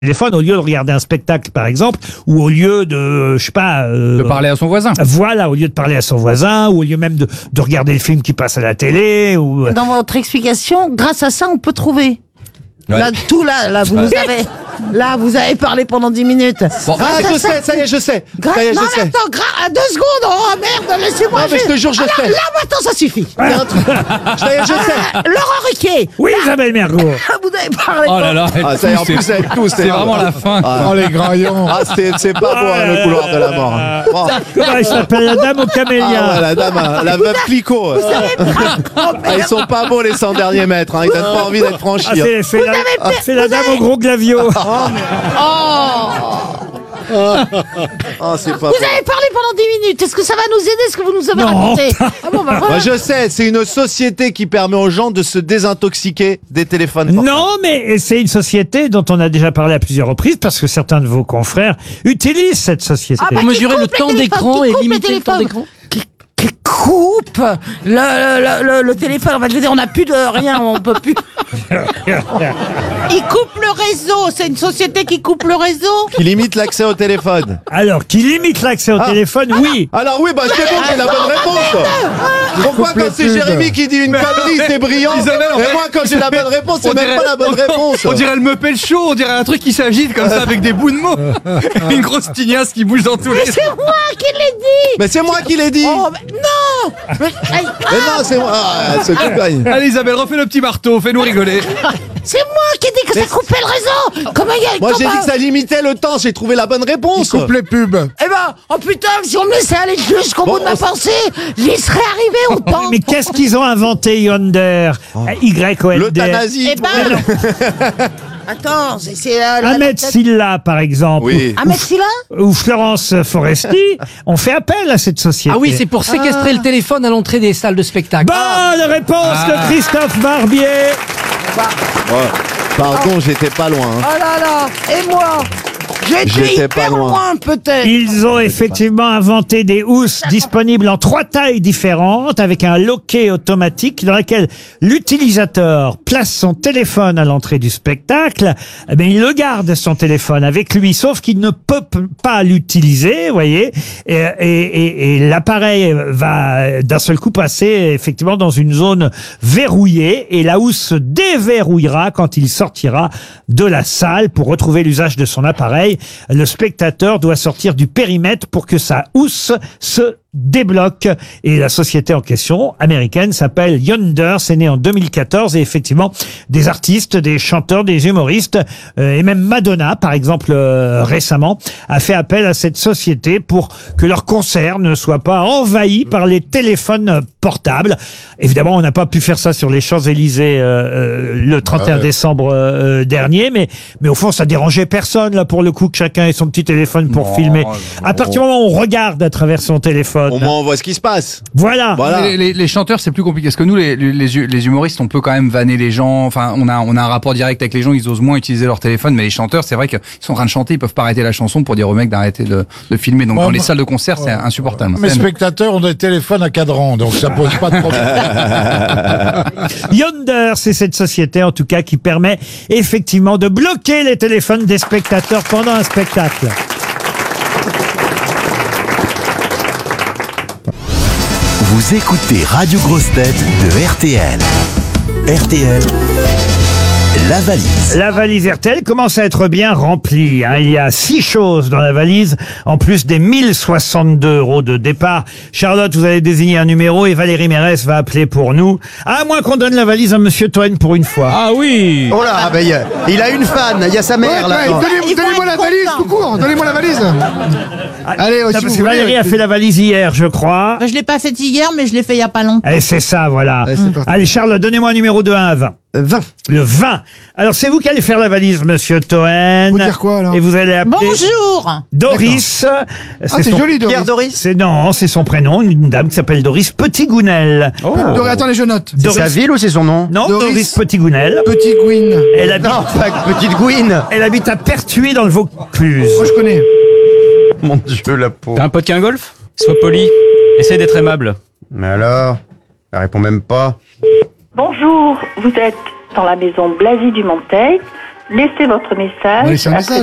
téléphone au lieu de regarder un spectacle par exemple, ou au lieu de, je sais pas... De parler à son voisin. Voilà, au lieu de parler à son voisin, ou au lieu même de regarder le film qui passe à la télé, ou... Dans votre explication, grâce à ça, on peut trouver. Ouais. Là, vous nous avez... Là, vous avez parlé pendant 10 minutes. Bon, je sais, ça y est, je sais. Ça y est, Non, je mais sais. attends, à 2 secondes, oh merde, laissez-moi. Non, mais je te jure, je sais. Là, maintenant, ça suffit. Ça y est, je sais. Laurent Ruquier. Oui, Isabelle Mergo. Vous avez parlé. Oh là là, Ah, ça y est, en plus, avec tout, c'est vraiment la fin. Oh, les graillons. Ah, c'est pas beau, hein, le couloir de la mort. Oh. Comment elle s'appelle, la dame au camélia? Ah, ouais, la dame, la veuve Clicquot. Ah, ils sont pas beaux, les 100 derniers mètres. Hein. Ils donnent pas envie d'être franchis. Ah, Hein. c'est la dame au gros glavio. Oh, c'est pas Vous avez parlé pendant 10 minutes. Est-ce que ça va nous aider, ce que vous nous avez raconté? Ah bon, bah voilà. Moi, je sais, c'est une société qui permet aux gens de se désintoxiquer des téléphones portables. Non, mais c'est une société dont on a déjà parlé à plusieurs reprises parce que certains de vos confrères utilisent cette société. Pour mesurer le temps d'écran et limiter le temps d'écran. Qui coupe le téléphone. Je veux dire, on n'a plus de rien, on peut plus. Il coupe le réseau. C'est une société qui coupe le réseau. Qui limite l'accès au téléphone. Alors, qui limite l'accès au téléphone, oui. Alors oui, bah c'est bon, c'est la bonne réponse. Pourquoi quand c'est Jérémy qui dit une connerie, c'est brillant, et moi quand j'ai la bonne réponse, c'est même pas la bonne réponse. On dirait le Muppet Show, on dirait un truc qui s'agite comme ça avec des bouts de mots. Une grosse tignasse qui bouge dans tous les... C'est moi qui l'ai dit. Mais c'est moi qui l'ai dit. Oh, mais non. Mais non, c'est moi. Ah, ce coup Allez Isabelle, refais le petit marteau, fais-nous rigoler. C'est moi qui ai dit que ça coupait le réseau. Comment il y a... Moi j'ai dit que ça limitait le temps, j'ai trouvé la bonne réponse. les pubs. Eh ben, oh putain, si on me laissait aller jusqu'au bout de ma pensée, j'y serais arrivé au temps. Mais qu'est-ce qu'ils ont inventé, Yonder? Y-O-N-D. L'euthanasie. Eh ben, attends, c'est Ahmed Silla, par exemple, Oui. Ahmed Silla. ou Florence Foresti, on fait appel à cette société. Ah oui, c'est pour séquestrer le téléphone à l'entrée des salles de spectacle. Bonne réponse de Christophe Barbier. Pardon, j'étais pas loin. Hein. Oh là là, et moi j'étais J'étais pas hyper loin. loin peut-être. Ils ont effectivement inventé des housses disponibles en 3 tailles différentes avec un loquet automatique dans lequel l'utilisateur place son téléphone à l'entrée du spectacle. Mais il le garde son téléphone avec lui, sauf qu'il ne peut pas l'utiliser, vous voyez. Et l'appareil va d'un seul coup passer effectivement dans une zone verrouillée et la housse se déverrouillera quand il sortira de la salle pour retrouver l'usage de son appareil. Le spectateur doit sortir du périmètre pour que sa housse se débloque. Et la société en question, américaine, s'appelle Yonder. C'est né en 2014 et effectivement, des artistes, des chanteurs, des humoristes et même Madonna, par exemple, récemment, a fait appel à cette société pour que leur concert ne soit pas envahi par les téléphones portables. Évidemment, on n'a pas pu faire ça sur les Champs-Élysées le 31 décembre dernier, mais au fond, ça dérangeait personne, là, pour le coup, que chacun ait son petit téléphone pour filmer. À partir du moment où on regarde à travers son téléphone, Au moins on voit ce qui se passe. voilà. Voilà. Les chanteurs, c'est plus compliqué parce que nous, les humoristes, on peut quand même vanner les gens. Enfin, on a un rapport direct avec les gens. Ils osent moins utiliser leur téléphone, mais les chanteurs, c'est vrai qu'ils sont en train de chanter, ils peuvent pas arrêter la chanson pour dire au mec d'arrêter de filmer. Donc, dans les salles de concert, c'est insupportable. Mes spectateurs ont des téléphones à cadran, donc ça pose pas de problème. Yonder, c'est cette société en tout cas qui permet effectivement de bloquer les téléphones des spectateurs pendant un spectacle. Vous écoutez Radio Grosse Tête de RTL. RTL, la valise. La valise RTL commence à être bien remplie. Hein. Il y a 6 choses dans la valise, en plus des 1062 € de départ. Charlotte, vous allez désigner un numéro et Valérie Mérès va appeler pour nous. À moins qu'on donne la valise à Monsieur Toen pour une fois. Ah oui. Oh là, ben, il a une fan, il y a sa mère là. Donnez-moi la valise, tout court. Donnez-moi la valise. Allez, Non, si parce vous que voulez. Valérie a fait la valise hier, je crois. Je l'ai pas faite hier, mais je l'ai fait il y a pas longtemps. Et c'est ça, voilà. Ouais, c'est parti. Allez, Charlotte, donnez-moi un numéro de 1 à 20. 20. Le 20. Alors, c'est vous qui allez faire la valise, Monsieur Toen. Faut dire quoi, alors Et vous allez appeler Bonjour. Doris. Ah, c'est joli, Doris. Pierre Doris. C'est son prénom, une dame qui s'appelle Doris Petitgounel. Doris, attendez, je note. C'est sa ville ou c'est son nom? Non, Doris. Doris Petitgounel. Petit Gwyn. Elle habite, Non, pas Petite Gouine. elle habite à Pertuis dans le Vaucluse. Moi, je connais. Mon Dieu, la peau. T'as un pote qui a un golf? Sois poli. Essaye d'être aimable. Mais alors, elle répond même pas. Bonjour, vous êtes dans la maison Blazy du Monteil. laissez votre message. On va laisser un après message.